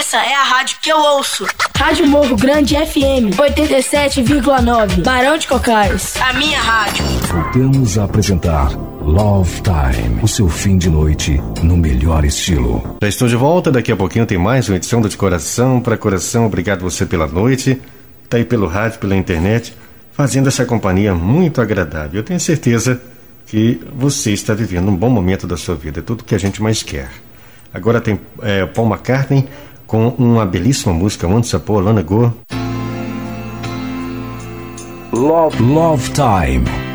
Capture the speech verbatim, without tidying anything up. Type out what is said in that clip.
Essa é a rádio que eu ouço. Rádio Morro Grande F M oitenta e sete vírgula nove, Barão de Cocais. A minha rádio. Voltamos a apresentar Love Time, o seu fim de noite no melhor estilo. Já estou de volta, daqui a pouquinho tem mais uma edição do De Coração para Coração. Obrigado você pela noite, tá aí pelo rádio, pela internet, fazendo essa companhia muito agradável. Eu tenho certeza que você está vivendo um bom momento da sua vida, é tudo que a gente mais quer. Agora tem é, Paul McCartney com uma belíssima música, Once Upon a Long Ago. Love, Love Time.